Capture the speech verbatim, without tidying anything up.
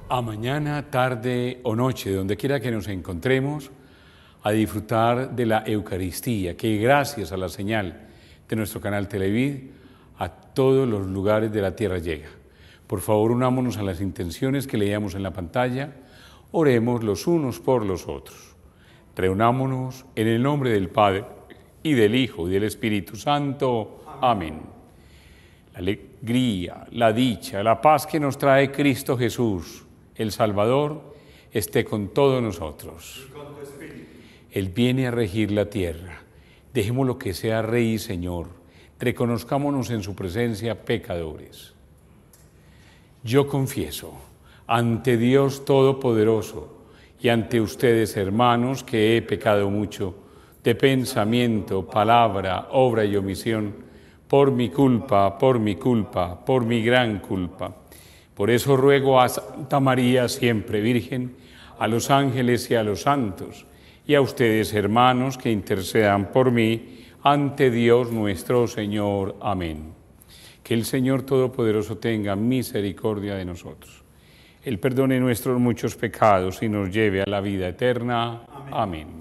a mañana, tarde o noche, donde quiera que nos encontremos, a disfrutar de la Eucaristía, que gracias a la señal de nuestro canal Televid, a todos los lugares de la tierra llega. Por favor, unámonos a las intenciones que leíamos en la pantalla, oremos los unos por los otros. Reunámonos en el nombre del Padre, y del Hijo, y del Espíritu Santo. Amén. La alegría, la dicha, la paz que nos trae Cristo Jesús, el Salvador, esté con todos nosotros. Y con tu espíritu. Él viene a regir la tierra. Dejémoslo que sea Rey y Señor. Reconozcámonos en su presencia pecadores. Yo confieso ante Dios Todopoderoso y ante ustedes, hermanos, que he pecado mucho de pensamiento, palabra, obra y omisión, por mi culpa, por mi culpa, por mi gran culpa. Por eso ruego a Santa María, siempre Virgen, a los ángeles y a los santos, y a ustedes, hermanos, que intercedan por mí ante Dios nuestro Señor. Amén. Que el Señor Todopoderoso tenga misericordia de nosotros. Él perdone nuestros muchos pecados y nos lleve a la vida eterna. Amén. Amén.